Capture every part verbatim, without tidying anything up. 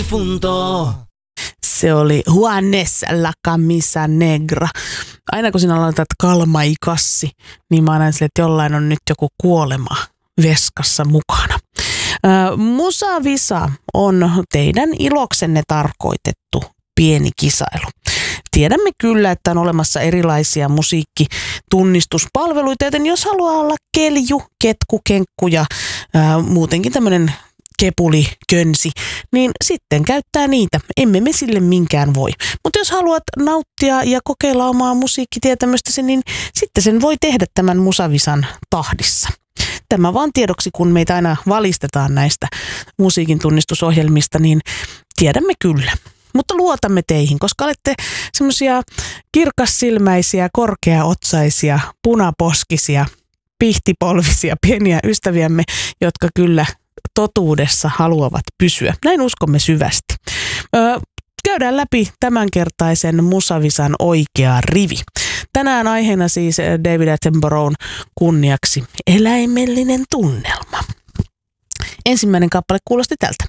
difunto. Se oli Juanes la Camisa Negra. Aina kun sinä laitat kalmaikassi, niin mä aina sille, että jollain on nyt joku kuolema veskassa mukana. Äh, Musa Visa on teidän iloksenne tarkoitettu pieni kisailu. Tiedämme kyllä, että on olemassa erilaisia musiikkitunnistuspalveluita, joten jos haluaa olla kelju, ketku, kenkku ja ää, muutenkin tämmöinen kepuli, könsi, niin sitten käyttää niitä. Emme me sille minkään voi. Mutta jos haluat nauttia ja kokeilla omaa musiikkitietämystäsi, niin sitten sen voi tehdä tämän Musavisan tahdissa. Tämä vaan tiedoksi, kun meitä aina valistetaan näistä musiikin tunnistusohjelmista, niin tiedämme kyllä. Mutta luotamme teihin, koska olette semmoisia kirkassilmäisiä, korkeaotsaisia, punaposkisia, pihtipolvisia, pieniä ystäviämme, jotka kyllä totuudessa haluavat pysyä. Näin uskomme syvästi. Öö, käydään läpi tämänkertaisen Musavisan oikea rivi. Tänään aiheena siis David Attenboroughin kunniaksi eläimellinen tunnelma. Ensimmäinen kappale kuulosti tältä.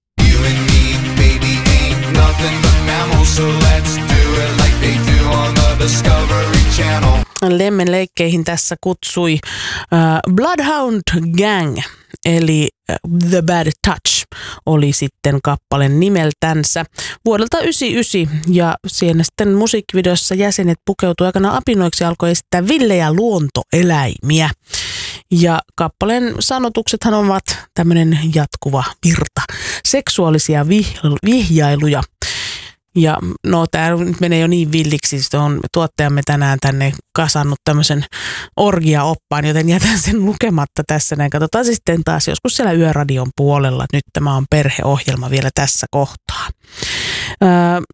Nothing but mammals, so let's do it like they do on the Discovery Channel. Lemmen leikkeihin tässä kutsui uh, Bloodhound Gang, eli uh, The Bad Touch oli sitten kappaleen nimeltänsä vuodelta yhdeksänkymmentäyhdeksän, ja siinä sitten musiikkivideossa jäsenet pukeutui aikana apinoiksi ja alkoi esittää villejä luontoeläimiä. Ja kappaleen sanotuksethan ovat tämmöinen jatkuva virta, seksuaalisia vih- vihjailuja. Ja no tämä nyt menee jo niin villiksi, on tuottajamme tänään tänne kasannut tämmöisen orgia-oppaan, joten jätän sen lukematta tässä näin. Katsotaan sitten taas joskus siellä Yöradion puolella. Nyt tämä on perheohjelma vielä tässä kohtaa. Öö,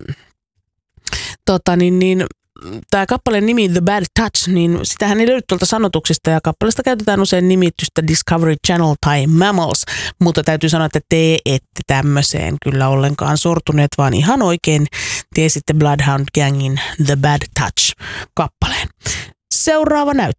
tota niin, niin tämä kappaleen nimi The Bad Touch, niin sitähän ei löydy tuolta sanotuksista, ja kappaleesta käytetään usein nimitystä Discovery Channel tai Mammals, mutta täytyy sanoa, että te ette tämmöiseen kyllä ollenkaan sortuneet, vaan ihan oikein tiesitte Bloodhound Gangin The Bad Touch -kappaleen. Seuraava näyte.